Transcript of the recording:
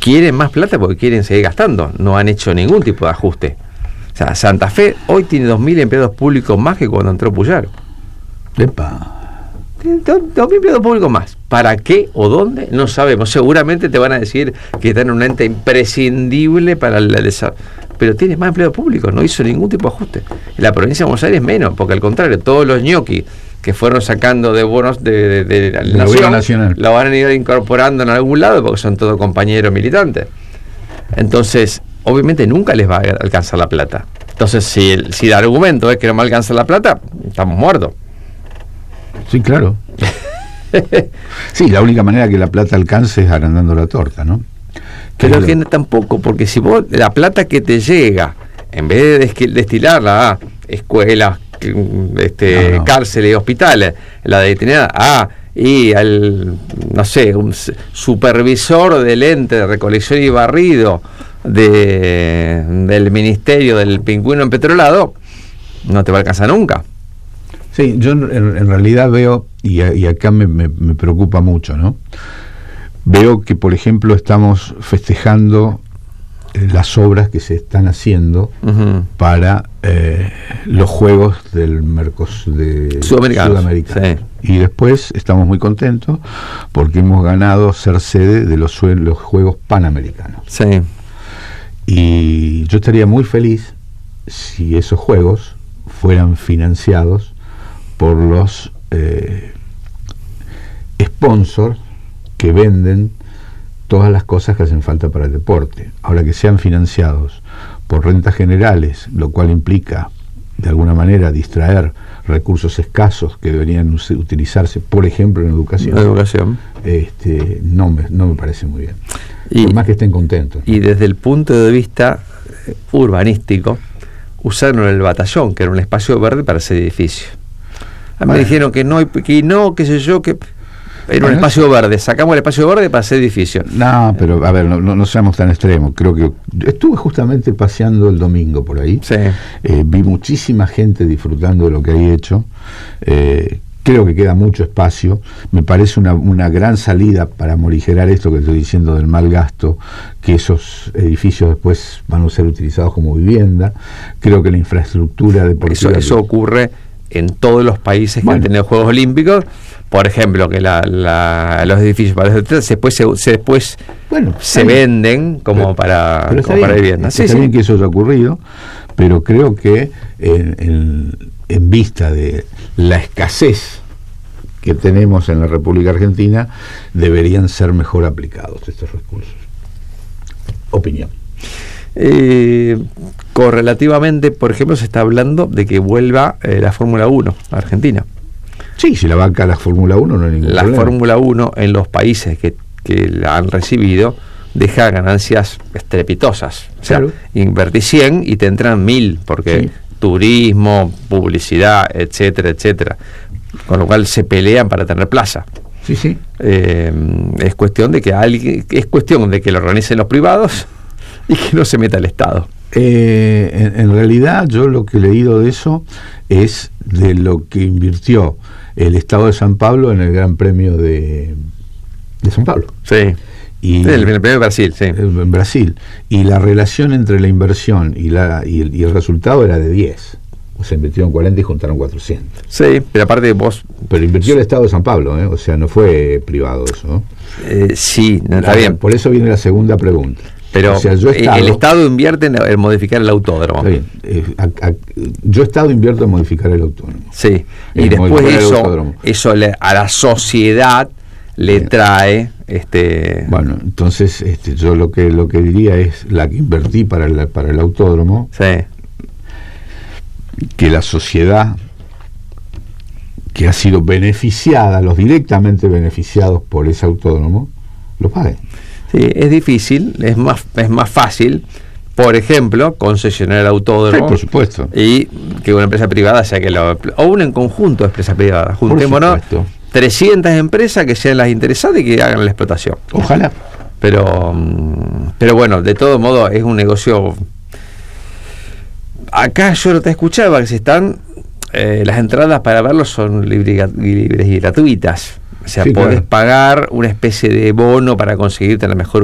quieren más plata porque quieren seguir gastando. No han hecho ningún tipo de ajuste. O sea, Santa Fe hoy tiene 2.000 empleados públicos más que cuando entró Puyaro. ¡Epa! 2.000 empleados públicos más. ¿Para qué o dónde? No sabemos. Seguramente te van a decir que está en un ente imprescindible para el desarrollo. Pero tiene más empleados públicos, no hizo ningún tipo de ajuste. En la provincia de Buenos Aires menos, porque al contrario, todos los ñoquis que fueron sacando de bonos de la nación, lo van a ir incorporando en algún lado porque son todos compañeros militantes. Entonces, obviamente nunca les va a alcanzar la plata. Entonces, si el argumento es que no me alcanza la plata, estamos muertos. Sí, claro. Sí, la única manera que la plata alcance es agrandando la torta, ¿no? Pero que tampoco, porque si vos, la plata que te llega, en vez de destilarla a escuelas, cárceles y hospitales, la destinada y al, no sé, un supervisor del ente de recolección y barrido del Ministerio del Pingüino Empetrolado, no te va a alcanzar nunca. Sí, yo en realidad veo, y acá me preocupa mucho, ¿no? Veo que, por ejemplo, estamos festejando las obras que se están haciendo para los Juegos del Mercosur Sudamericano. Sí. Y después estamos muy contentos porque hemos ganado ser sede de los Juegos Panamericanos. Sí. Y yo estaría muy feliz si esos Juegos fueran financiados por los sponsors que venden todas las cosas que hacen falta para el deporte. Ahora, que sean financiados por rentas generales, lo cual implica de alguna manera distraer recursos escasos que deberían utilizarse, por ejemplo, en educación. No me parece muy bien. Por más que estén contentos, ¿no? Y desde el punto de vista urbanístico, usaron el batallón, que era un espacio verde para hacer edificios. A mí me dijeron que no, qué sé yo, que era un espacio verde. Sacamos el espacio verde para hacer edificios. No, pero a ver, no seamos tan extremos. Creo que estuve justamente paseando el domingo por ahí. Sí. Vi muchísima gente disfrutando de lo que hay hecho. Creo que queda mucho espacio. Me parece una gran salida para morigerar esto que estoy diciendo del mal gasto, que esos edificios después van a ser utilizados como vivienda. Creo que la infraestructura deportiva... Eso ocurre en todos los países que han tenido Juegos Olímpicos. Por ejemplo, que los edificios para los atletas después se venden como para vivienda. Está bien que eso haya ocurrido, pero creo que en vista de la escasez que tenemos en la República Argentina, deberían ser mejor aplicados estos recursos. Opinión. Correlativamente, por ejemplo, se está hablando de que vuelva la Fórmula 1 a Argentina. Sí, si la banca la Fórmula 1 no hay ningún problema. La Fórmula 1 en los países que la han recibido deja ganancias estrepitosas. O sea, invertí 100 y te entran 1000, porque turismo, publicidad, etcétera, etcétera. Con lo cual se pelean para tener plaza. Sí. Es cuestión de que lo organicen los privados y que no se meta el Estado. En realidad, yo lo que he leído de eso es de lo que invirtió el Estado de San Pablo en el Gran Premio de San Pablo. Sí. Y el Premio de Brasil, sí. En Brasil. Y la relación entre la inversión y el resultado era de 10. O sea, invirtieron 40 y juntaron 400. Sí, pero aparte vos... Pero invirtió el Estado de San Pablo, o sea, no fue privado eso, ¿no? Sí, está bien. Por eso viene la segunda pregunta. Pero el Estado invierte en modificar el autódromo. Está bien. Yo Estado invierto en modificar el autódromo. Sí, y después eso a la sociedad le trae... Bueno, entonces yo lo que diría es la que invertí para el autódromo, que la sociedad que ha sido beneficiada, los directamente beneficiados por ese autódromo, lo paguen. Sí, es difícil, es más fácil, por ejemplo, concesionar el autódromo. Sí, por supuesto. Y que una empresa privada sea o un en conjunto de empresas privadas. Juntémonos 300 empresas que sean las interesadas y que hagan la explotación. Ojalá. Pero bueno, de todo modo es un negocio. Acá yo no te escuchaba que las entradas para verlo son libres y gratuitas. O sea, podés pagar una especie de bono para conseguirte la mejor